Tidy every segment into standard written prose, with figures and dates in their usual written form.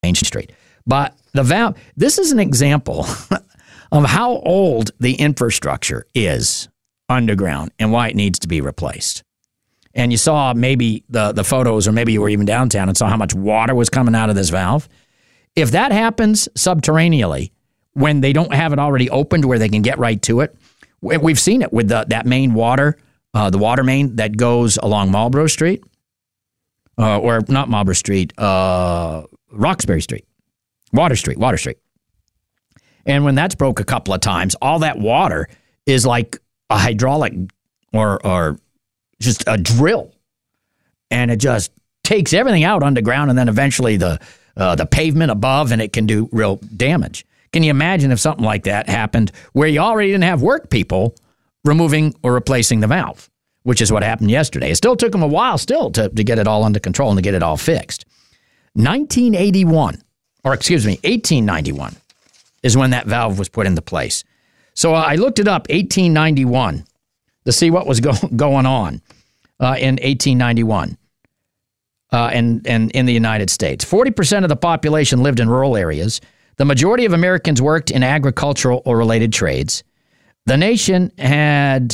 Main Street. But the valve, this is an example of how old the infrastructure is underground and why it needs to be replaced. And you saw maybe the photos, or maybe you were even downtown and saw how much water was coming out of this valve. If that happens subterraneally, when they don't have it already opened where they can get right to it, we've seen it with that main water, the water main that goes along Marlborough Street, or not Marlborough Street, Roxbury Street, Water Street. And when that's broke a couple of times, all that water is like a hydraulic or just a drill. And it just takes everything out underground, and then eventually the pavement above, and it can do real damage. Can you imagine if something like that happened where you already didn't have work people removing or replacing the valve, which is what happened yesterday. It still took them a while to get it all under control and to get it all fixed. 1891 is when that valve was put into place. So I looked it up, 1891, to see what was going on in 1891 and in the United States. 40% of the population lived in rural areas. The majority of Americans worked in agricultural or related trades. The nation had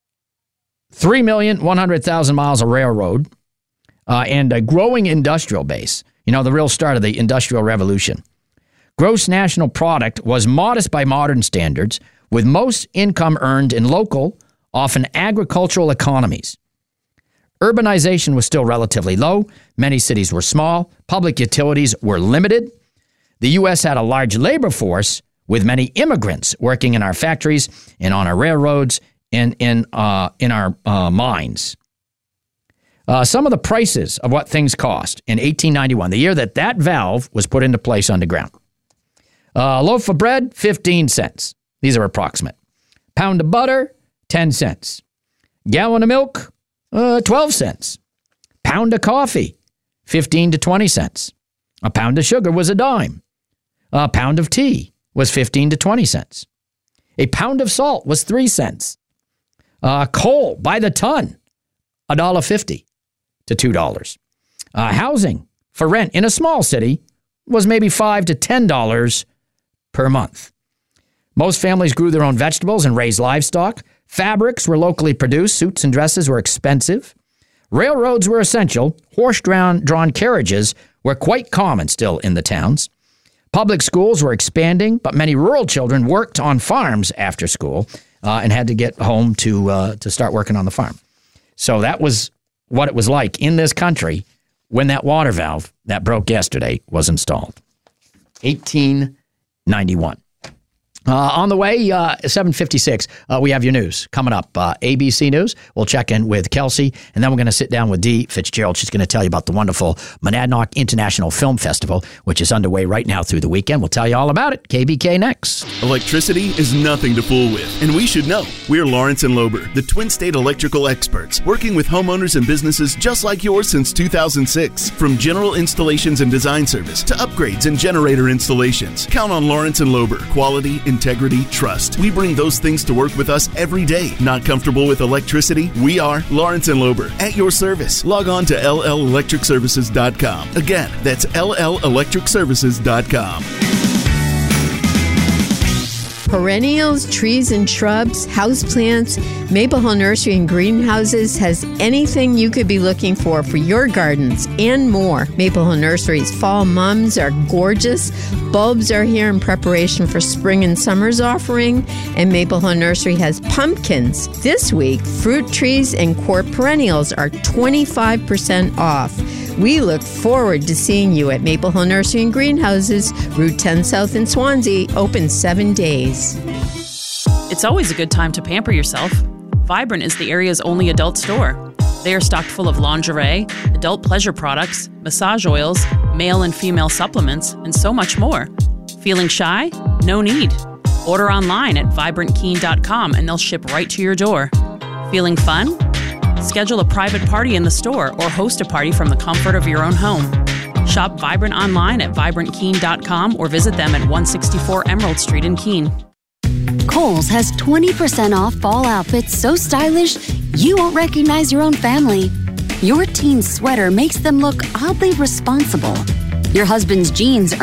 3,100,000 miles of railroad and a growing industrial base. You know, the real start of the Industrial Revolution. Gross national product was modest by modern standards, with most income earned in local, often agricultural economies. Urbanization was still relatively low. Many cities were small. Public utilities were limited. The U.S. had a large labor force, with many immigrants working in our factories and on our railroads and in our mines. Some of the prices of what things cost in 1891, the year that valve was put into place underground. A loaf of bread, 15 cents. These are approximate. Pound of butter, 10 cents. Gallon of milk, 12 cents. Pound of coffee, 15 to 20 cents. A pound of sugar was a dime. A pound of tea was 15 to 20 cents. A pound of salt was 3 cents. Coal by the ton, $1.50 to $2. Housing for rent in a small city was maybe $5 to $10 per month. Most families grew their own vegetables and raised livestock. Fabrics were locally produced. Suits and dresses were expensive. Railroads were essential. Horse-drawn carriages were quite common still in the towns. Public schools were expanding, but many rural children worked on farms after school and had to get home to start working on the farm. So that was what it was like in this country when that water valve that broke yesterday was installed. 1891. On the way, 7:56, we have your news coming up. ABC News, we'll check in with Kelsey, and then we're going to sit down with Dee Fitzgerald. She's going to tell you about the wonderful Monadnock International Film Festival, which is underway right now through the weekend. We'll tell you all about it. KBK next. Electricity is nothing to fool with, and we should know. We're Lawrence and Lober, the Twin State electrical experts, working with homeowners and businesses just like yours since 2006. From general installations and design service to upgrades and generator installations, count on Lawrence and Lober. Quality, integrity, trust. We bring those things to work with us every day. Not comfortable with electricity? We are Lawrence and Lober. At your service. Log on to LLElectricServices.com. Again, that's LLElectricServices.com. Perennials, trees and shrubs, houseplants, Maple Hill Nursery and Greenhouses has anything you could be looking for your gardens and more. Maple Hill Nursery's fall mums are gorgeous. Bulbs are here in preparation for spring and summer's offering. And Maple Hill Nursery has pumpkins. This week, fruit trees and court perennials are 25% off. We look forward to seeing you at Maple Hill Nursery and Greenhouses, Route 10 South in Swansea, open 7 days. It's always a good time to pamper yourself. Vibrant is the area's only adult store. They are stocked full of lingerie, adult pleasure products, massage oils, male and female supplements, and so much more. Feeling shy? No need. Order online at vibrantkeen.com and they'll ship right to your door. Feeling fun? Schedule a private party in the store or host a party from the comfort of your own home. Shop Vibrant online at vibrantkeen.com or visit them at 164 Emerald Street in Keene. Kohl's has 20% off fall outfits so stylish you won't recognize your own family. Your teen's sweater makes them look oddly responsible. Your husband's jeans